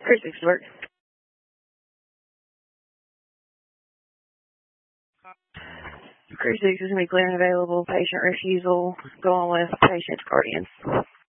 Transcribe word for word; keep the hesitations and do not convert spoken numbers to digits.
Chris Work. Cruise six is going to be clear and available. Patient refusal. Go on with patient guardians.